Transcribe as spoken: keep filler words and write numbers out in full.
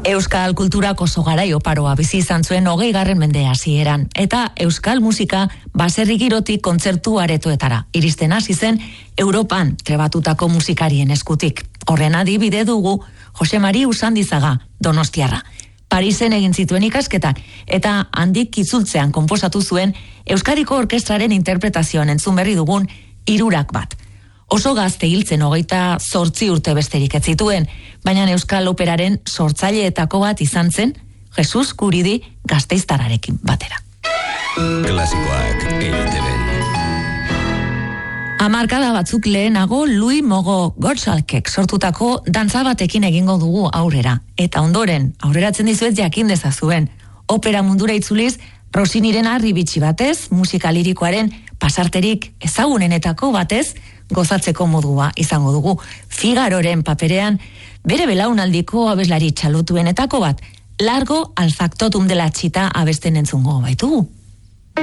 Euskal kulturak oso garai oparoa bizi izan zuen hogei garren mende hasieran, eta euskal musika baserri girotik kontzertu aretoetara iristen hasi zen Europan trebatutako musikarien eskutik. Horren adibide dugu Jose Mari Usandizaga, donostiarra. Parisen egin zituen ikasketak eta handik itzultzean konposatu zuen Euskadiko Orkestraren interpretazioan entzun berri dugun Hirurak bat. Oso gazte hiltzen hogeita zortzi urte besterik ez zituen, baina Euskal Operaren sortzaileetako bat izan zen Jesus Guridi gasteiztarrarekin batera. Klasikoak E I T B. Hamarkada batzuk lehenago Louis Mogo Gottschalkek sortutako dantza batekin egingo dugu aurrera. Eta ondoren, aurreratzen dizuet jakin dezazuen. Opera mundura itzuliz, Rossiniren harri bitxi batez, musika lirikoaren pasarterik ezagunenetako batez, gozatzeko modua izango dugu. Figaroren paperean, bere belaunaldiko abeslari txalotuenetako bat, Largo al factotum de la chita abesten entzungo baitugu.